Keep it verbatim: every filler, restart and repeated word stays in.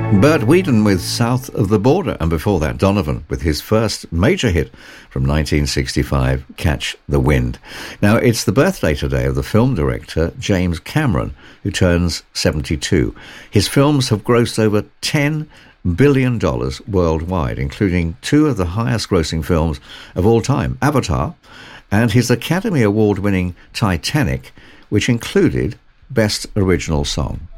Burt Whedon with South of the Border, and before that Donovan with his first major hit from nineteen sixty-five, Catch the Wind. Now, it's the birthday today of the film director James Cameron, who turns seventy-two. His films have grossed over ten billion dollars worldwide, including two of the highest-grossing films of all time, Avatar and his Academy Award-winning Titanic, which included Best Original Song.